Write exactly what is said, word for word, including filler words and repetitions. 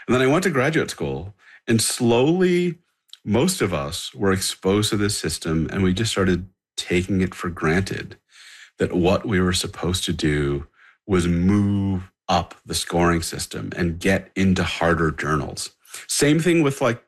And then I went to graduate school, and slowly, most of us were exposed to this system, and we just started taking it for granted that what we were supposed to do was move up the scoring system and get into harder journals. Same thing with like